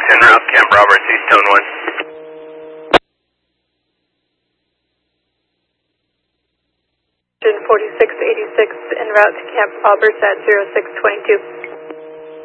en route, Camp Roberts, East Tone 1. 4686 en route to Camp Roberts at 0622.